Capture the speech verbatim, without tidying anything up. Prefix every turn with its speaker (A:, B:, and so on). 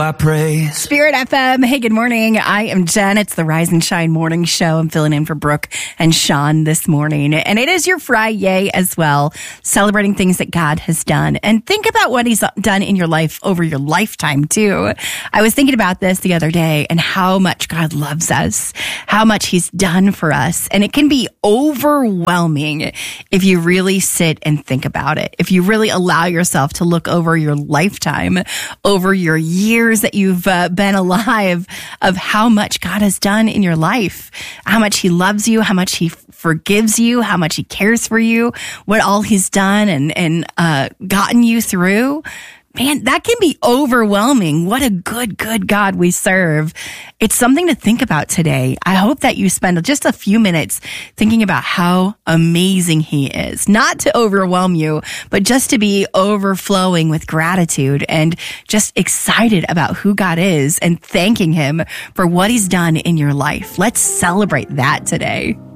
A: I pray.
B: Spirit F M. Hey, good morning. I am Jen. It's the Rise and Shine Morning Show. I'm filling in for Brooke and Sean this morning. And it is your Friday as well, celebrating things that God has done. And think about what he's done in your life over your lifetime, too. I was thinking about this the other day and how much God loves us, how much he's done for us. And it can be overwhelming if you really sit and think about it. If you really allow yourself to look over your lifetime, over your years that you've uh, been alive, of how much God has done in your life, how much he loves you, how much he f- forgives you, how much he cares for you, what all he's done and, and uh, gotten you through. Man, that can be overwhelming. What a good, good God we serve. It's something to think about today. I hope that you spend just a few minutes thinking about how amazing he is. Not to overwhelm you, but just to be overflowing with gratitude and just excited about who God is and thanking him for what he's done in your life. Let's celebrate that today.